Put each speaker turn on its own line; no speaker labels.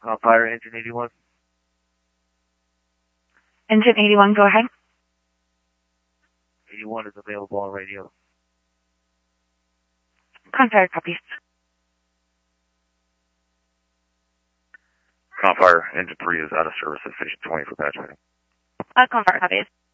Fire, Engine 81.
Engine 81, go ahead.
81 is available on radio.
Fire, copies.
Fire, Engine 3 is out of service at Station 20 for patch rating.
Fire, copies.